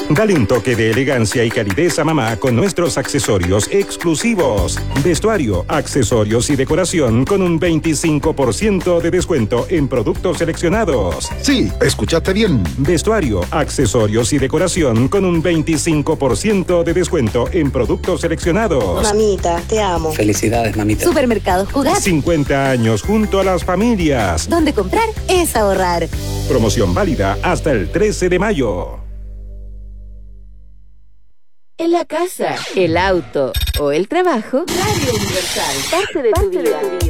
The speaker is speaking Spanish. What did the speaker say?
Dale un toque de elegancia y calidez a mamá con nuestros accesorios exclusivos. Vestuario, accesorios y decoración con un 25% de descuento en productos seleccionados. Sí, escuchaste bien. Vestuario, accesorios y decoración con un 25% de descuento en productos seleccionados. Mamita, te amo. Felicidades, mamita. Supermercados Jugar. 50 años junto a las familias. Donde comprar es ahorrar. Promoción válida hasta el 13 de mayo. En la casa, el auto o el trabajo, Radio Universal, parte de tu vida.